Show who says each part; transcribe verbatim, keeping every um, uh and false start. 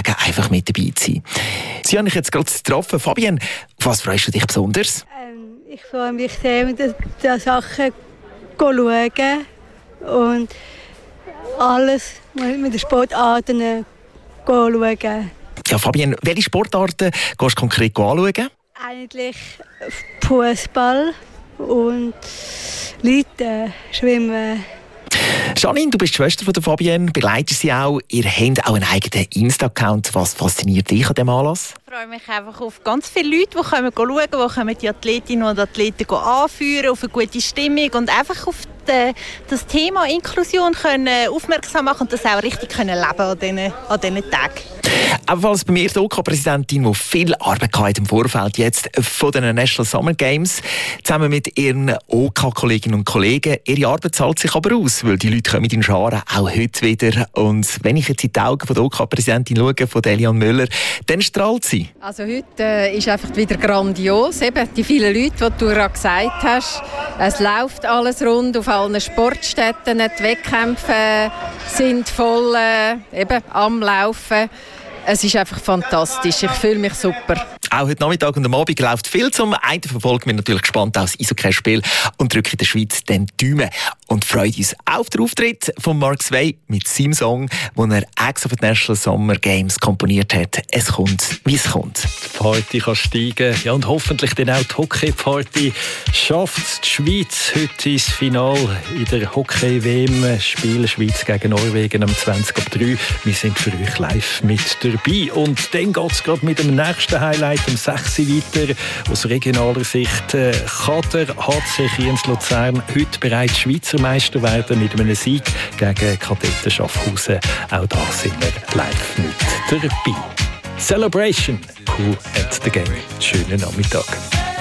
Speaker 1: Tagen einfach mit dabei zu sein. Sie haben mich jetzt gerade getroffen. Fabienne, auf was freust du dich besonders?
Speaker 2: Ähm, ich freue mich sehr, mit den Sachen zu schauen und alles mit den Sportarten schauen.
Speaker 1: Ja, Fabienne, welche Sportarten gehst du konkret anschauen?
Speaker 2: Eigentlich Fußball und Leute, Schwimmen.
Speaker 1: Janine, du bist die Schwester von der Fabienne, begleitest sie auch. Ihr habt auch einen eigenen Insta-Account. Was fasziniert dich an diesem Anlass?
Speaker 3: Ich freue mich einfach auf ganz viele Leute, die kommen schauen, die kommen die Athletinnen und Athleten anführen, auf eine gute Stimmung und einfach auf die, das Thema Inklusion können aufmerksam machen und das auch richtig können leben an diesen, an diesen Tagen.
Speaker 1: Ebenfalls bei mir die O K-Präsidentin, die viel Arbeit hatte im Vorfeld jetzt von den National Summer Games. Zusammen mit ihren O K-Kolleginnen und Kollegen. Ihre Arbeit zahlt sich aber aus, weil die Leute kommen in den Scharen, auch heute wieder. Und wenn ich jetzt in die Augen von der O K-Präsidentin schaue, von Eliane Müller, dann strahlt sie.
Speaker 4: Also heute äh, ist einfach wieder grandios. Eben die vielen Leute, die du gerade gesagt hast. Es läuft alles rund auf allen Sportstätten. Die Wettkämpfe sind voll äh, eben am Laufen. Es ist einfach fantastisch. Ich fühle mich super.
Speaker 1: Auch heute Nachmittag und am Abend läuft viel. Zum einen verfolgen wir natürlich gespannt auch das Eishockey-Spiel und drücken der Schweiz den Daumen. Und freuen uns auf den Auftritt von Mark Sway mit seinem Song, den er extra für die National Summer Games komponiert hat. Es kommt, wie es kommt.
Speaker 5: Die Party kann steigen. Ja, und hoffentlich dann auch die Hockey-Party. Schafft die Schweiz heute ins Finale in der Hockey-W M. Spiel Schweiz gegen Norwegen am zwanzig ab drei. Wir sind für euch live mit dabei. Und dann geht es gerade mit dem nächsten Highlight um sechs Uhr weiter. Aus regionaler Sicht äh, kann der H C Kriens Luzern heute bereits Schweizer Meister werden mit einem Sieg gegen Kadetten Schaffhausen. Auch da sind wir live mit dabei. Celebration, cool at the game. Schönen Nachmittag.